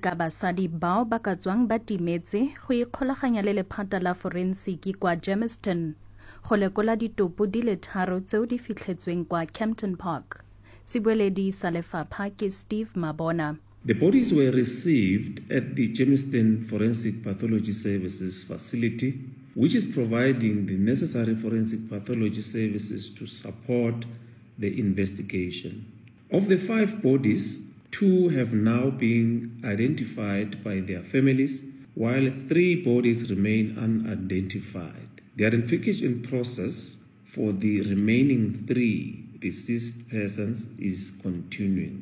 ka basadi bao ba ka tswang ba timetse go ikgolaganya le lephata la forensiki kwa Germiston go lekola ditopo di le 3 tseo di fitlhetsweng kwa Kempton Park. Sibueledi sa lefapha ke Steve Mabona. The bodies were received at the Germiston Forensic Pathology Services facility, which is providing the necessary forensic pathology services to support the investigation. Of the 5 bodies, 2 have now been identified by their families, while 3 bodies remain unidentified. The identification process for the remaining 3 deceased persons is continuing.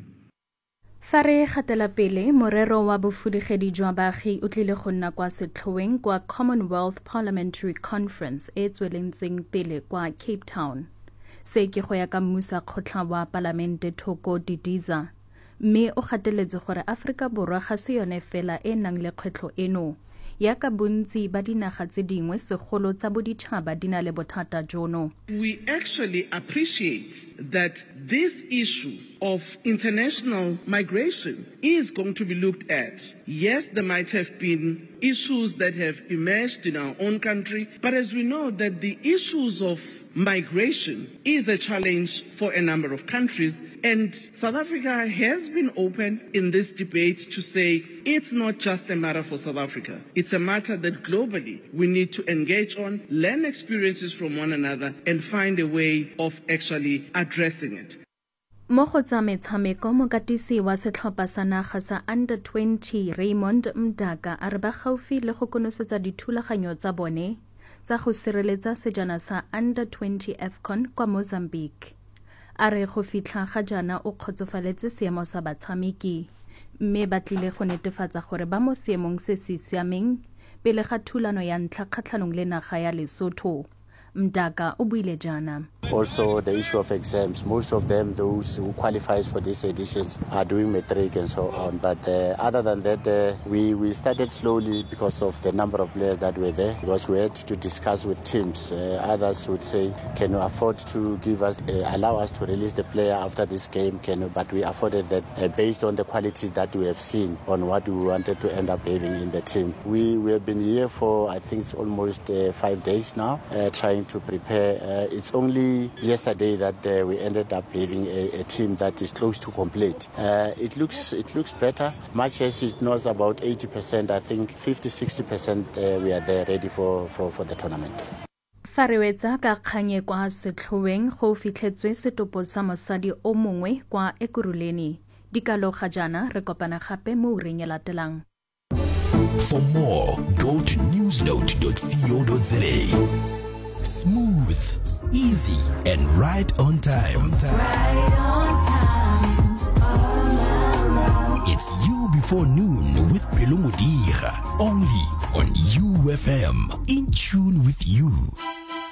Fa re gatela pele morero wa bofudigedi jwa baagi o tlile go nna kwa setlhoeng kwa Commonwealth Parliamentary Conference e tswelentseng pele kwa Cape Town. Se ke go ya ka mmusa kgotla wa palamente Thoko Didiza, mme o gateletse gore Afrika Borwa ga se yone fela e nang le kgwetlho eno, ya ka bontsi ba dinaga tse dingwe segolo tsa boditšhaba di na le bothata jono. We actually appreciate that this issue of international migration is going to be looked at. Yes, there might have been issues that have emerged in our own country, but as we know that the issues of migration is a challenge for a number of countries, and South Africa has been open in this debate to say it's not just a matter for South Africa. It's a matter that globally we need to engage on, learn experiences from one another, and find a way of actually addressing it. Mo go tsa metshameko, mokatisi wa setlhopha sa naga sa Under 20 Raymond Mdaka a re ba gaufi le go konosetsa dithulaganyo tsa bone tsa go sireletsa sejana sa Under 20 AFCON kwa Mozambique. A re go fitlha ga jana o kgotsofaletse seemo sa batshameki, mme ba tlile go netefatsa gore ba mo seemong se se siameng pele ga thulano ya ntlha kgatlhanong le naga ya Lesotho. Mdaka o buile jana. Also the issue of exams, most of them, those who qualifies for these editions, are doing matric and so on. But other than that, we started slowly because of the number of players that were there, because we had to discuss with teams. Others would say, can you afford to give us, allow us to release the player after this game? But we afforded that based on the qualities that we have seen on what we wanted to end up having in the team. We have been here for, I think it's almost 5 days now, trying to prepare. It's only yesterday that we ended up having a team that is close to complete. It looks better. Much as it knows about 80%, I think 50-60% we are there ready for the tournament. Fa re wetsa ka kganye kwa setlhoeng go fitlhetswe setopo sa mosadi o mongwe kwa Ekurhuleni. Dikalo ga jana re kopana gape mo ureng ya latelang. For more, go to newsnote.co.za. Smooth, easy, and right on time. Right on time. Oh, it's You Before Noon with Pelumudira, only on UFM. In tune with you.